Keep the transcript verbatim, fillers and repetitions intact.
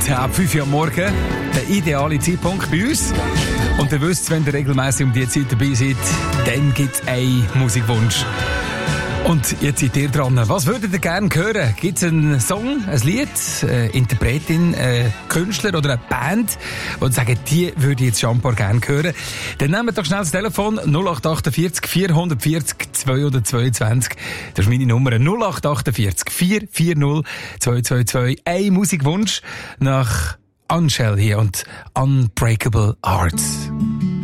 ab fünf Uhr am Morgen, der ideale Zeitpunkt bei uns. Und ihr wisst, wenn ihr regelmäßig um diese Zeit dabei seid, dann gibt es einen Musikwunsch. Und jetzt seid ihr dran. Was würdet ihr gerne hören? Gibt es einen Song, ein Lied, eine Interpretin, einen Künstler oder eine Band, die sagen, die würde ich jetzt schon ein paar gerne hören? Dann nehmt doch schnell das Telefon null acht achtundvierzig vierhundertvierzig zweihundertzweiundzwanzig. Das ist meine Nummer null acht achtundvierzig vier vier null zwei zwei zwei. Ein Musikwunsch nach Angel hier und Unbreakable Hearts.